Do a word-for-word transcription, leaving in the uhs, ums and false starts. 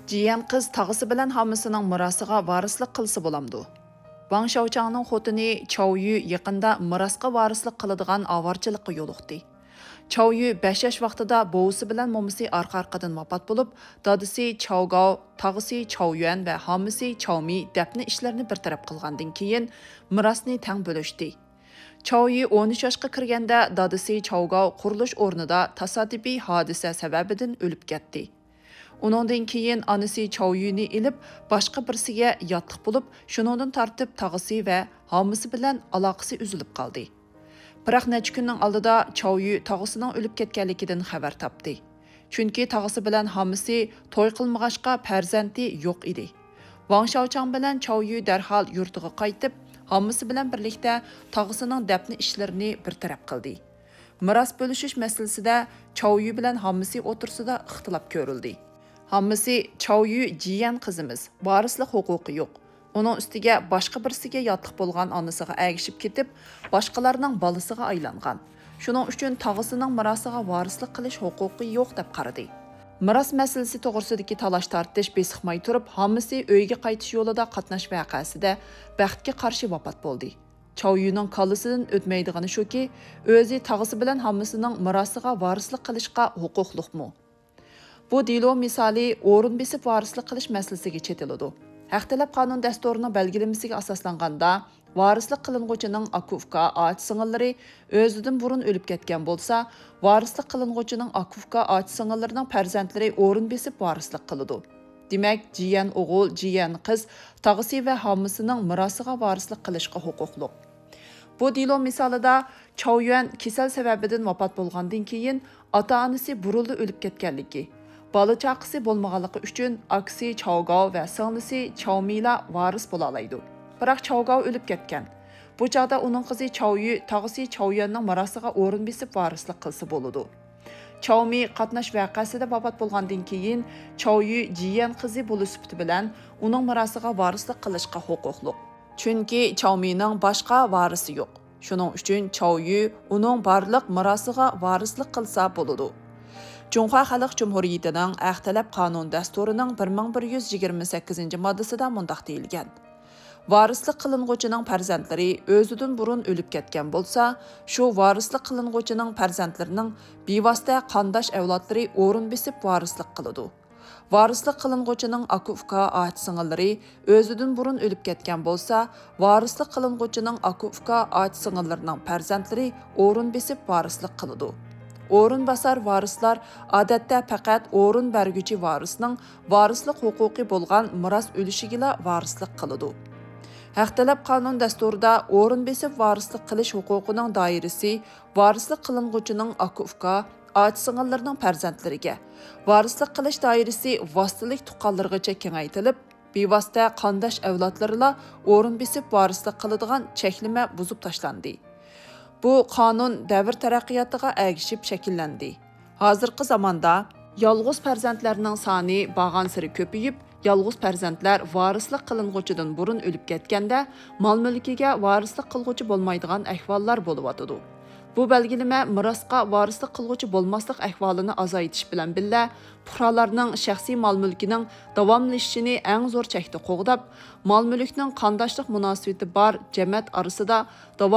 Jiyan qiz tağısı bilan hamısının mirasiga varislik qilsa bo'lamdi. Wang Shaochangning xotini Chao Yu yaqinda mirasga varislik qiladigan avarchilikqa yo'liqdi. Chao Yu besh yosh vaqtida bovisi bilan momisi orqa-orqadan vafot bo'lib, dadisi Chao Gao, tag'isi Chao Yuan va hamisi Chao Mi dafni ishlarini bir taraf qilgandan keyin mirasni teng bo'lishdi. Chao Yu o'n uch yoshga kirganda dadisi Chao Gao qurilish o'rnida tasodifiy hodisa sababidan o'lib ketdi. Uningdan keyin anisi Chao Yu'ni ilib boshqa birisiga yotliq bo'lib, shuningdan tortib tag'isi va hamisi bilan aloqasi uzilib qoldi. Biroq necha kunning oldida Chao Yu tag'isining o'lib ketganligidan xabar topdi. Chunki tag'isi bilan hamisi to'y qilmag'achqa farzandi yo'q edi. Wang Shaochang bilan Chao Yu darhol yurtiga qaytib, hamisi bilan birlikda tag'isining dafni ishlarini bir taraf qildi. Miras bo'lishish masalasida Chao Yu bilan hamisi o'tirsida ixtilof ko'rildi. Hammasi Chao Yu jiyan qizimiz, varislik huquqi yo'q. Uning ustiga boshqa birisiga yotliq bo'lgan onasiga agishib ketib, boshqalarning balasiga aylangan. Shuning uchun tag'isining mirasiga varislik qilish huquqi yo'q deb qaradi. Miras masalasi to'g'risidagi talash tortish besiqmay turib, hammasi uyga qaytish yo'lida qatnash voqeasida baxtga qarshi vafot bo'ldi. Chao Yu'ning kallasidan o'tmaydigani shuki, o'zi tag'isi bilan hammasining mirasiga varislik qilishga huquqliqmi? Bu dilo misali o'rin besib varislik qilish masalasiga chetiladi. Haq talab qonun dasturini belgilemasiga asoslanganda, varislik qilinguchining akufka ot singillari o'zidan burun o'lib ketgan bo'lsa, varislik qilinguchining akufka ot singillarining farzandlari o'rin besib varislik qiladi. Demak, jiyan o'g'il, jiyan qiz tag'isi va hamisining mirasiga varislik qilishga huquqli. Bu dilo misolida Chao Yuan kasal sababidan vafot bo'lgandan keyin ota-onasi burulda o'lib ketganligi, bola chaqisi bo'lmaganligi uchun aksi Chao Gao va singlisi Chao Mila varis bo'la oladi. Biroq Chao Gao o'lib ketgan. Bu chaqda uning qizi Chao Yu tag'isi Chao Yuanning mirasiga o'rin besib varislik qilsa bo'ladi. Chao Mi qatnash voqeasida vafot bo'lgandan keyin Chao Yu jiyan qizi bo'lisibdi bilan uning mirasiga varislik qilishga huquqli. Chunki Chao Mining boshqa varisi yo'q. Shuning uchun Chao Yu uning barliq mirasiga varislik qilsa bo'ladi. Cumhuriyet Xalq Cumhuriyetining Aqtalab qonun dasturining bir ming bir yuz yigirma sakkizinchi moddasida mundaq deyilgan. Varislik qilinguchining farzandlari o'zidan burun o'lib ketgan bo'lsa, shu varislik qilinguchining farzandlarining bevosita qandosh avlodlari o'rin besib varislik qiladi. Varislik qilinguchining akufka ot singillari o'zidan burun o'lib ketgan bo'lsa, varislik qilinguchining akufka ot singillarining farzandlari o'rin besib varislik qiladi. O'rin basar varislar odatda faqat o'rin berguchi varisning varislik huquqi bo'lgan miros o'lishiga varislik qiladi. Haq talab qonun dasturida o'rin besib varislik qilish huquqining doirasi varislik qilinguchining akufka ot singillarining farzandlariga, varislik qilish doirasi vositalik tuqqanlargacha kengaytirilib, bevosita qandosh avlodlarla o'rin besib varislik qiladigan cheklama buzib tashlandi. Bu qonun davr taraqqiyotiga agishib shakllandi. Hozirgi zamonda yolg'iz farzandlarning soni bag'an siri ko'payib, yolg'iz farzandlar varislik qilinguchidan burun o'lib ketganda, mol-mulkiga varislik qilguchi bo'lmaydigan ahvollar bo'lyotidi. Bu belgilama mirosga varislik qilguchi bo'lmaslik ahvolini azaytish bilan birga, fuqarolarning shaxsiy mol-mulkining davomlashishini eng zo'r chekda qo'g'dab, mol-mulkning qandoshlik munosabati bor jamiyat orasida